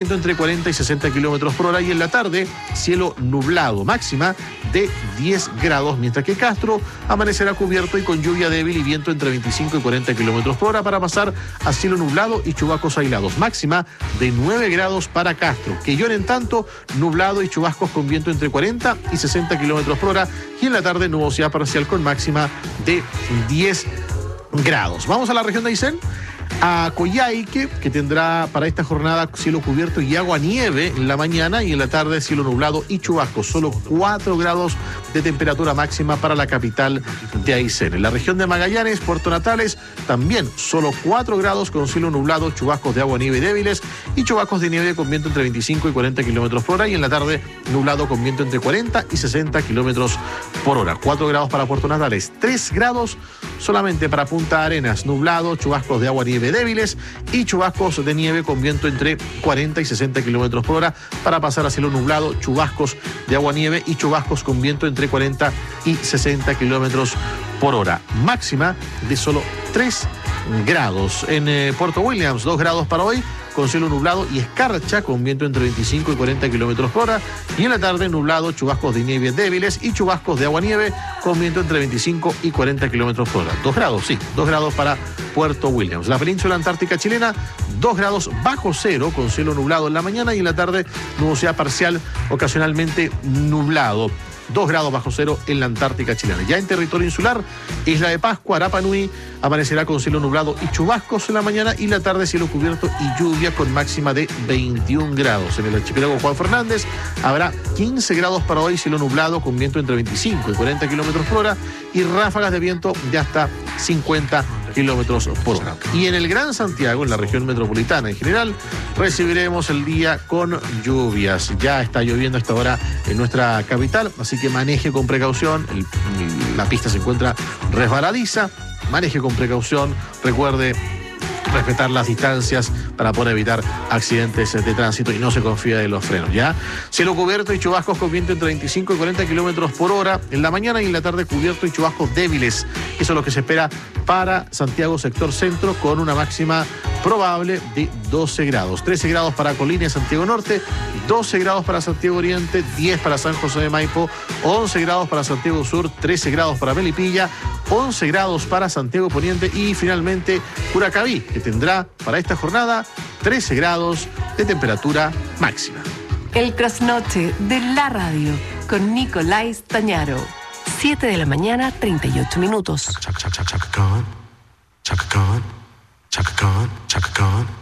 viento entre 40 y 60 kilómetros por hora. Y en la tarde, cielo nublado, máxima de 10 grados, mientras que Castro amanecerá cubierto y con lluvia débil y viento entre 25 y 40 kilómetros por hora, para pasar a cielo nublado y chubascos aislados, máxima de 9 grados para Castro. Quellón, en tanto, nublado y chubascos con viento entre 40 y 60 kilómetros por hora. Y en la tarde, nubosidad parcial con máxima de 10 grados. Vamos a la región de Aysén, a Coyhaique, que tendrá para esta jornada cielo cubierto y agua-nieve en la mañana, y en la tarde cielo nublado y chubascos. Solo 4 grados de temperatura máxima para la capital de Aysén. En la región de Magallanes, Puerto Natales, también solo 4 grados con cielo nublado, chubascos de agua-nieve débiles y chubascos de nieve con viento entre 25 y 40 kilómetros por hora. Y en la tarde, nublado con viento entre 40 y 60 kilómetros por hora. 4 grados para Puerto Natales, 3 grados solamente para Punta Arenas, nublado, chubascos de agua-nieve débiles y chubascos de nieve con viento entre 40 y 60 kilómetros por hora, para pasar a cielo nublado, chubascos de agua-nieve y chubascos con viento entre 40 y 60 kilómetros por hora. Máxima de solo 3 grados. En Puerto Williams, 2 grados para hoy, con cielo nublado y escarcha con viento entre 25 y 40 kilómetros por hora. Y en la tarde, nublado, chubascos de nieve débiles y chubascos de agua-nieve con viento entre 25 y 40 kilómetros por hora. 2 grados, sí, 2 grados para Puerto Williams. La península antártica chilena, 2 grados bajo cero, con cielo nublado en la mañana, y en la tarde, nubosidad parcial, ocasionalmente nublado. 2 grados bajo cero en la Antártica chilena. Ya en territorio insular, Isla de Pascua, Rapa Nui, amanecerá con cielo nublado y chubascos en la mañana, y la tarde cielo cubierto y lluvia con máxima de 21 grados. En el archipiélago Juan Fernández habrá 15 grados para hoy, cielo nublado con viento entre 25 y 40 kilómetros por hora y ráfagas de viento de hasta 50 kilómetros por hora. Y en el Gran Santiago, en la región metropolitana en general, recibiremos el día con lluvias. Ya está lloviendo a esta hora en nuestra capital, así que maneje con precaución. La pista se encuentra resbaladiza, maneje con precaución, recuerde respetar las distancias para poder evitar accidentes de tránsito y no se confía de los frenos, ¿ya? Cielo cubierto y chubascos con viento entre 25 y 40 kilómetros por hora en la mañana, y en la tarde cubierto y chubascos débiles. Eso es lo que se espera para Santiago sector centro, con una máxima probable de 12 grados. 13 grados para Colina y Santiago Norte, 12 grados para Santiago Oriente, 10 para San José de Maipo, 11 grados para Santiago Sur, 13 grados para Melipilla, 11 grados para Santiago Poniente y finalmente Curacaví, que tendrá para esta jornada 13 grados de temperatura máxima. El trasnoche de la radio con Nicolás Tañaro. 7 de la mañana, 38 minutos. Chaka Khan.